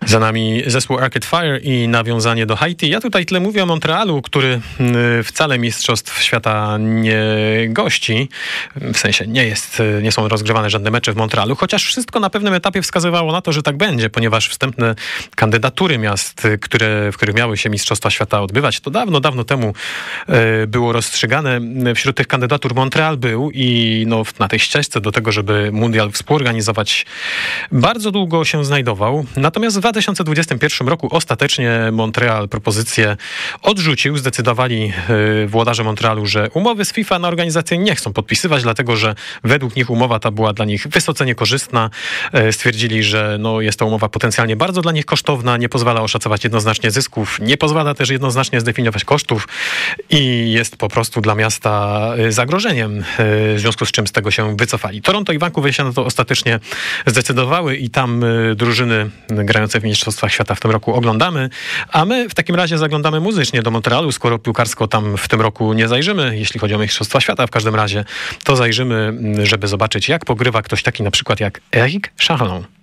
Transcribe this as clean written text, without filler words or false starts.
Za nami zespół Arcade Fire i nawiązanie do Haiti. Ja tutaj tyle mówię o Montrealu, który wcale Mistrzostw Świata nie gości. W sensie nie są rozgrywane żadne mecze w Montrealu, chociaż wszystko na pewnym etapie wskazywało na to, że tak będzie, ponieważ wstępne kandydatury miast, w których miały się Mistrzostwa Świata odbywać, to dawno temu było rozstrzygane. Wśród tych kandydatur Montreal był i na tej ścieżce do tego, żeby mundial współorganizować, bardzo długo się znajdował. Natomiast w 2021 roku ostatecznie Montreal propozycję odrzucił. Zdecydowali włodarze Montrealu, że umowy z FIFA na organizację nie chcą podpisywać, dlatego że według nich umowa ta była dla nich wysoce niekorzystna. Stwierdzili, że jest to umowa potencjalnie bardzo dla nich kosztowna, nie pozwala oszacować jednoznacznie zysków, nie pozwala też jednoznacznie zdefiniować kosztów i jest po prostu dla miasta zagrożeniem, w związku z czym z tego się wycofali. Toronto i Vancouver się na to ostatecznie zdecydowały i tam drużyny grające w Mistrzostwach Świata w tym roku oglądamy, a my w takim razie zaglądamy muzycznie do Montrealu, skoro piłkarsko tam w tym roku nie zajrzymy, jeśli chodzi o Mistrzostwa Świata w każdym razie, to zajrzymy, żeby zobaczyć, jak pogrywa ktoś taki na przykład jak Éric Charlon.